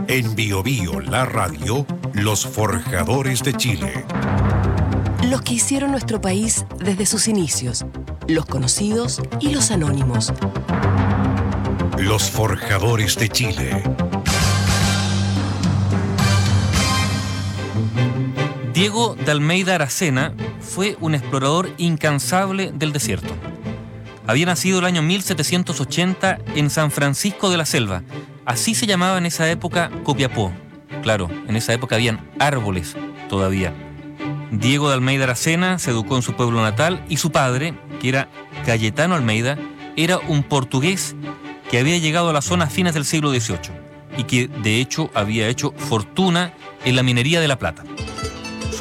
En Bio Bio, la radio, los forjadores de Chile. Los que hicieron nuestro país desde sus inicios, los conocidos y los anónimos. Los forjadores de Chile. Diego de Almeida Aracena fue un explorador incansable del desierto. Había nacido el año 1780 en San Francisco de la Selva. Así se llamaba en esa época Copiapó. Claro, en esa época habían árboles todavía. Diego de Almeida Aracena se educó en su pueblo natal y su padre, que era Cayetano Almeida, era un portugués que había llegado a la zona a fines del siglo XVIII y que de hecho había hecho fortuna en la minería de la plata.